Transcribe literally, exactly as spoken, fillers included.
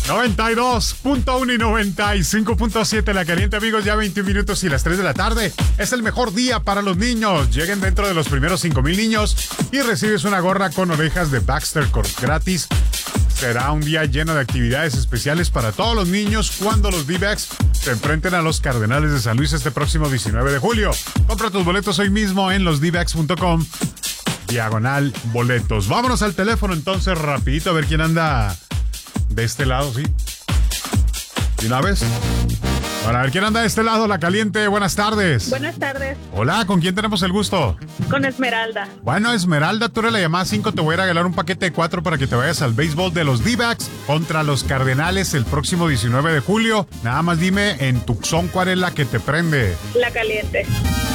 noventa y dos punto uno y noventa y cinco punto siete La Caliente, amigos, ya veintiún minutos y las tres de la tarde. Es el mejor día para los niños. Lleguen dentro de los primeros cinco mil niños y recibes una gorra con orejas de Baxter Corp gratis. Será un día lleno de actividades especiales para todos los niños cuando los D-Backs se enfrenten a los Cardenales de San Luis este próximo diecinueve de julio. Compra tus boletos hoy mismo en los d backs punto com, diagonal boletos. Vámonos al teléfono entonces rapidito a ver quién anda de este lado, ¿sí? ¿De una vez? Bueno, a ver quién anda de este lado, La Caliente. Buenas tardes. Buenas tardes. Hola, ¿con quién tenemos el gusto? Con Esmeralda. Bueno, Esmeralda, tú eres la llamada cinco. Te voy a regalar un paquete de cuatro para que te vayas al béisbol de los D-Backs contra los Cardenales el próximo diecinueve de julio. Nada más dime en Tucson cuál es la que te prende. La Caliente.